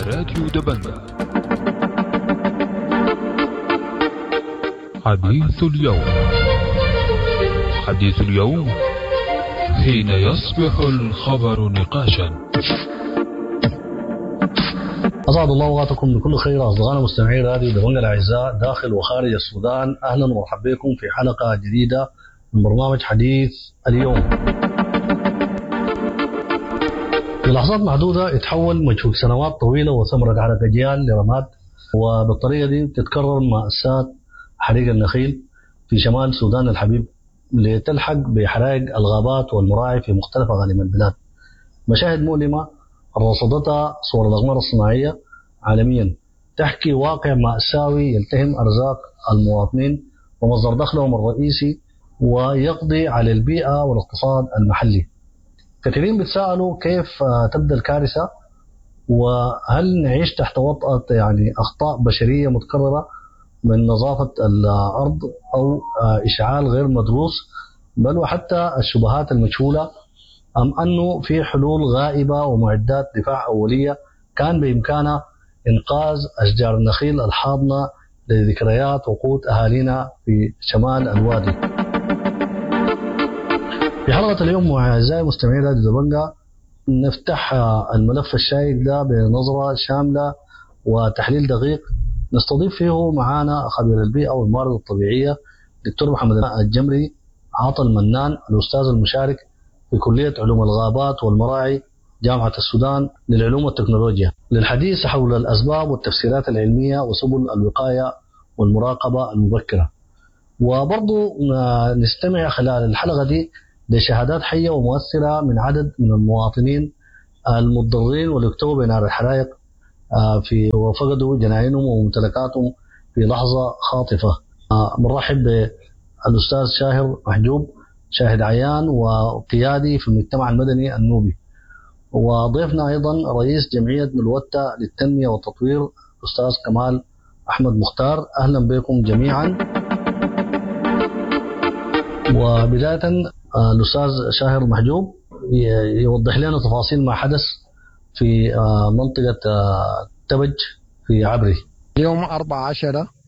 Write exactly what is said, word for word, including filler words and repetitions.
راديو دبنجة. حديث اليوم. حديث اليوم حين يصبح الخبر نقاشا. أسعد الله أوقاتكم بكل خير أصدقائنا مستمعي راديو دبنجة الأعزاء داخل وخارج السودان. أهلا ومرحبا بكم في حلقة جديدة من برنامج حديث اليوم. في لحظات محدودة يتحول مجهود سنوات طويلة وثمرة حركة أجيال لرماد، وبالطريقة دي تتكرر مأساة حريق النخيل في شمال السودان الحبيب لتلحق بحرائق الغابات والمراعي في مختلف أقاليم البلاد. مشاهد مؤلمة رصدتها صور الأقمار الصناعية عالميا تحكي واقع مأساوي يلتهم أرزاق المواطنين ومصدر دخلهم الرئيسي ويقضي على البيئة والاقتصاد المحلي. كثيرين بيتساءلوا كيف تبدأ الكارثة، وهل نعيش تحت وطأة يعني أخطاء بشرية متكررة من نظافة الأرض أو إشعال غير مدروس، بل وحتى الشبهات المجهولة، أم أنه في حلول غائبة ومعدات دفاع أولية كان بإمكانها إنقاذ أشجار النخيل الحاضنة لذكريات وقود أهالينا في شمال الوادي. في حلقة اليوم أعزائي مستمعي راديو دبنجة نفتح الملف الشائك ده بنظرة شاملة وتحليل دقيق. نستضيف فيه معانا خبير البيئة والموارد الطبيعية دكتور محمد الجمري عاطل منان، الأستاذ المشارك في كلية علوم الغابات والمراعي جامعة السودان للعلوم والتكنولوجيا، للحديث حول الأسباب والتفسيرات العلمية وسبل الوقاية والمراقبة المبكرة. وبرضو نستمع خلال الحلقة دي لشهادات حية ومؤثرة من عدد من المواطنين المتضررين واللي اكتووا بنار الحرائق في وفقدوا جناينهم وممتلكاتهم في لحظة خاطفة. بنرحب بالأستاذ شاهر محجوب، شاهد عيان وقيادي في المجتمع المدني النوبي، وضيفنا أيضا رئيس جمعية ملوتة للتنمية والتطوير الأستاذ كمال أحمد مختار. أهلا بكم جميعا. وبداية الأستاذ شاهر محجوب يوضح لنا تفاصيل ما حدث في منطقة تبج في عبري. يوم أربعة عشر